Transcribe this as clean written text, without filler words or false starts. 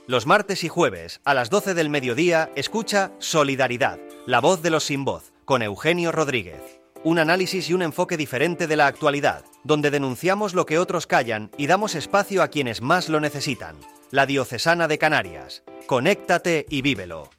Los martes y jueves, a las 12 del mediodía, escucha Solidaridad, la voz de los sin voz, con Eugenio Rodríguez. Un análisis y un enfoque diferente de la actualidad, donde denunciamos lo que otros callan y damos espacio a quienes más lo necesitan. La Diocesana de Canarias. Conéctate y vívelo.